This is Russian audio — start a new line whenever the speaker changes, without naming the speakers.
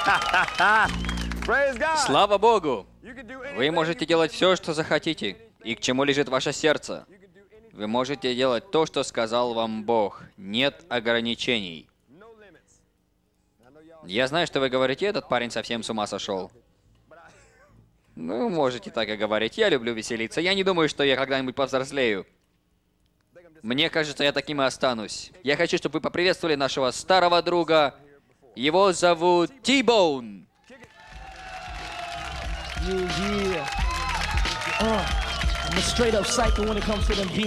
Слава Богу! Вы можете делать все, что захотите, и к чему лежит ваше сердце. Вы можете делать то, что сказал вам Бог. Нет ограничений. Я знаю, что вы говорите, этот парень совсем с ума сошел. Ну, можете так и говорить. Я люблю веселиться. Я не думаю, что я когда-нибудь повзрослею. Мне кажется, я таким и останусь. Я хочу, чтобы вы поприветствовали нашего старого друга. Его зовут T-Bone.
I'm a straight up psycho when it comes to them beats.